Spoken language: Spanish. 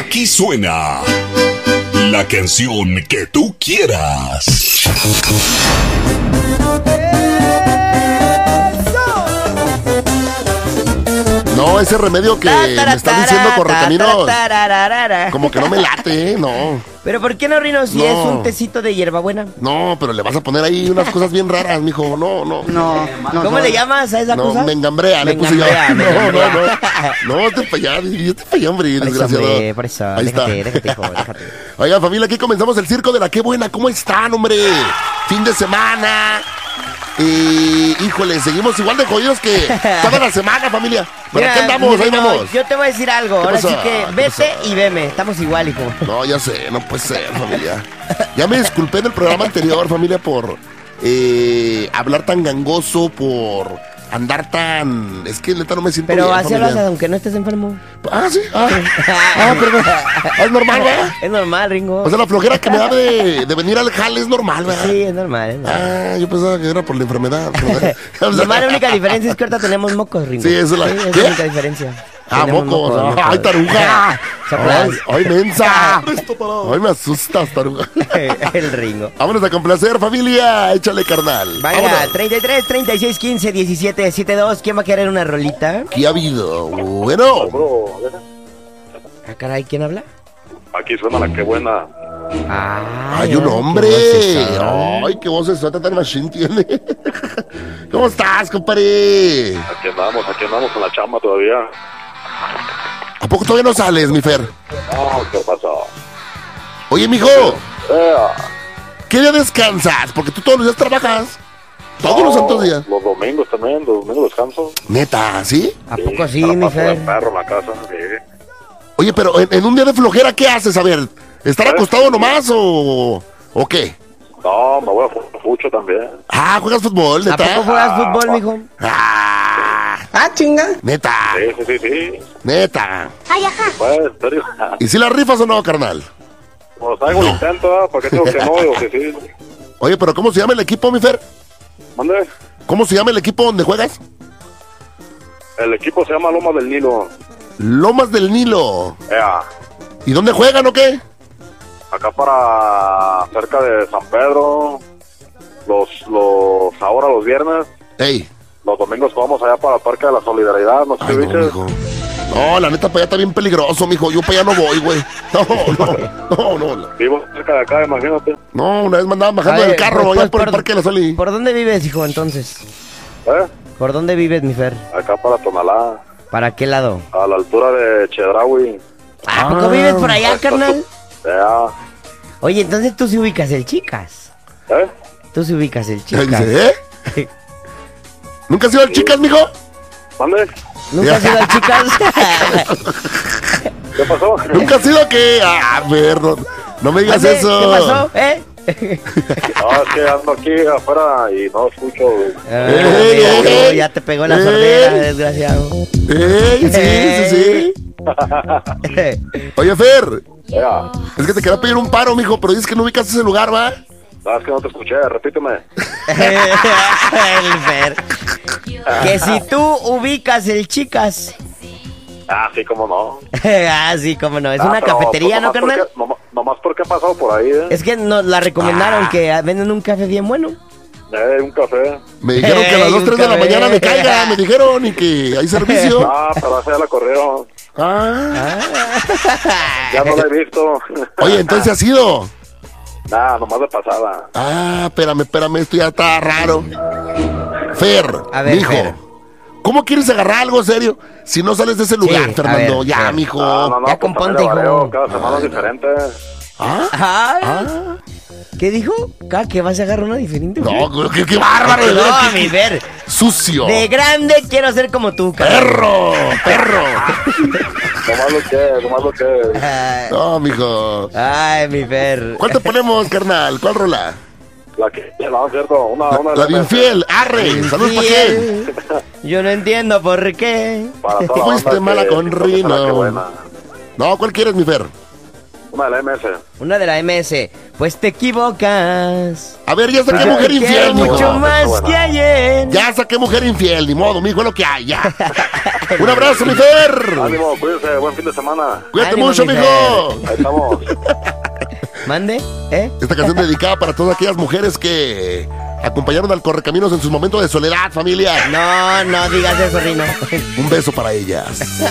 Aquí suena la canción que tú quieras. No, ese remedio que me estás diciendo, Correcaminos, como que no me late, no. ¿Pero por qué no, Rino? Si es un tecito de hierbabuena. No, pero le vas a poner ahí unas cosas bien raras, mijo. No. ¿Cómo le llamas a esa cosa? No, mengambrea, le puse yo. No, te para allá, hombre, desgraciado. Por eso, ahí déjate, hijo, déjate. Oigan, familia, aquí comenzamos el circo de la Qué Buena. ¿Cómo están, hombre? Fin de semana. Híjole, seguimos igual de jodidos que toda la semana, familia. ¿Pero qué andamos? Ahí vamos. Yo te voy a decir algo. Ahora sí que vete y veme. Estamos igual, hijo. No, ya sé, no puede ser, familia. Ya me disculpé en el programa anterior, familia, por hablar tan gangoso, por andar tan... Es que neta no me siento pero bien, así hablas aunque no estés enfermo. Sí. Perdón. Es normal, ¿verdad? Es normal, Ringo. O sea, la flojera que me da de venir al jale es normal, ¿verdad? Sí, es normal. Yo pensaba que era por la enfermedad. Nomás la única diferencia es que ahorita tenemos mocos, Ringo. Sí, esa es la única diferencia. Mocos. ¡Ay, taruga! ¡Ay, mensa! ¡Ay, me asustas, taruga! El Ringo. Vámonos a complacer, familia. Échale, carnal. Vaya, 33, 36, 15, 17, 72. ¿Quién va a querer una rolita? ¿Qué ha habido? Bueno. Caray, ¿quién habla? Aquí suena la Qué Buena. ¡Ay, un hombre! ¡Ay, qué voz tan machine tiene! ¿Cómo estás, compadre? Aquí andamos con la chamba todavía. ¿A poco todavía no sales, mi Fer? No, ¿qué pasó? Oye, mijo, ¿qué día descansas? Porque tú todos los días trabajas. Todos los santos días. Los domingos también, los domingos descanso. ¿Neta, sí? ¿A poco sí, mi Fer? Perro en la casa, sí. Oye, pero en un día de flojera, ¿qué haces? A ver, ¿estar acostado nomás o qué? No, me voy a jugar mucho también. ¿Juegas fútbol, neta? ¿A poco juegas fútbol, mijo? Chinga. ¿Neta? Sí. ¿Neta? Ay, ajá. Pues, en serio. ¿Y si la rifas o no, carnal? Pues hago el intento, ¿para qué digo que no? Digo que sí. Oye, pero ¿cómo se llama el equipo, mi Fer? ¿Mande? ¿Cómo se llama el equipo donde juegas? El equipo se llama Lomas del Nilo. Lomas del Nilo. Yeah. ¿Y dónde juegan o qué? Acá para cerca de San Pedro. Ahora los viernes. Ey. Los domingos vamos allá para el Parque de la Solidaridad, no sé qué dices. No, la neta, para allá está bien peligroso, mijo. Yo para allá no voy, güey. No. Vivo cerca de acá, imagínate. No, una vez me andaban bajando del carro allá por el Parque de la Solidaridad. ¿Por dónde vives, hijo, entonces? ¿Por dónde vives, mi Fer? Acá para Tonalá. ¿Para qué lado? A la altura de Chedraui. ¿A poco vives por allá, carnal? Ya. Oye, entonces tú sí ubicas el Chicas. Tú sí ubicas el Chicas. ¿Nunca has ido al Chicas, mijo? ¿Mande? ¿Nunca has ido al Chicas? ¿Qué pasó? ¿Nunca has ido qué? A ver, no me digas eso. ¿Qué pasó? No, es que ando aquí afuera y no escucho. Ya te pegó la sordera, desgraciado. Sí. Oye, Fer. Es que te quería pedir un paro, mijo, pero dices que no ubicas ese lugar, ¿va? No, es que no te escuché, repíteme. El Fer. Que si tú ubicas el Chicas. Sí, cómo no. Sí, cómo no. Es una cafetería, ¿no, carnal? Nomás porque he pasado por ahí, Es que nos la recomendaron que venden un café bien bueno. Un café. Me dijeron que a las 2, 3 de la mañana me caiga, me dijeron, y que hay servicio. Pero esa ya la corrieron. Ya no la he visto. Oye, entonces has ido. Nomás de pasada. Espérame, esto ya está raro. Fer, a ver, mijo, Fer. ¿Cómo quieres agarrar algo serio si no sales de ese lugar, Fernando? Ver, ya, Fer. mijo. No, ya componte, hijo. Cada semana es diferente. ¿Qué dijo? ¿Que vas a agarrar una diferente? No, qué bárbaro. No, mi Fer. Sucio. De grande quiero ser como tú, Perro. Nomás lo que. No, mijo. Ay, mi Fer. ¿Cuál te ponemos, carnal? ¿Cuál rola? La que, no, cierto, una la de infiel, arre. ¿Saludos para qué? Yo no entiendo por qué. Fuiste mala con Rino. No, ¿cuál quieres, mi Fer? Una de la MS. Una de la MS. pues te equivocas. A ver, ya saqué Pues yo mujer te infiel, quiero mijo. mucho más que ayer. Ya saqué mujer infiel, ni modo, mijo, es lo que hay, ya. Un abrazo, mi Fer. Ánimo, cuídense, buen fin de semana. Cuídate Ánimo, mucho, mi mijo. Ahí estamos. ¿Mande? Esta canción dedicada para todas aquellas mujeres que acompañaron al Correcaminos en sus momentos de soledad, familia. No digas eso, Rino. Un beso para ellas.